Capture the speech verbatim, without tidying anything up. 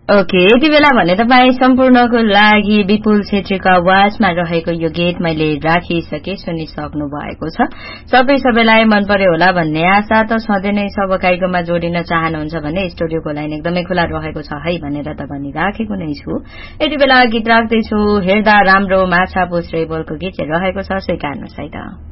okay यति बेला भने तपाईँ सम्पूर्णको लागि विपुल छेत्रीको आवाजमा रहेको यो गीत मैले राखिसके सुनिसक्नु भएको छ सबै सबैलाई मन पर्यो होला भन्ने आशा त सधैँ नै सबैकाईकोमा जोडिन चाहनुहुन्छ भने स्टुडियोको लाइन एकदमै खुला रहेको छ है भनेर त भनिराखेको नै छु यति बेला गीत राख्दैछु हेर्दा राम्रो माछा पुछ्रे बोलको गीत रहेको छ स्वीकार्नुहोस् है त